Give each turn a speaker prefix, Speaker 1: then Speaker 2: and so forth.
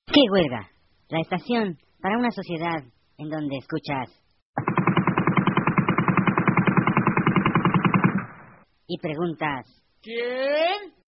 Speaker 1: ¿Qué huelga? La estación para una sociedad en donde escuchas y preguntas.
Speaker 2: ¿Quién?